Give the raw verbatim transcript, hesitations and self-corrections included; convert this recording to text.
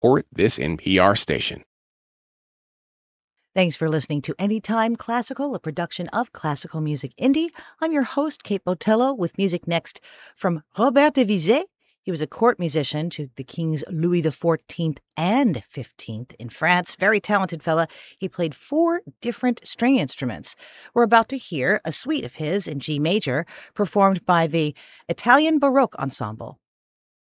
support this N P R station. Thanks for listening to Anytime Classical, a production of Classical Music Indie. I'm your host, Kate Botello, with music next from Robert de Vizet. He was a court musician to the kings Louis the fourteenth and fifteenth in France. Very talented fella. He played four different string instruments. We're about to hear a suite of his in G major, performed by the Italian Baroque Ensemble.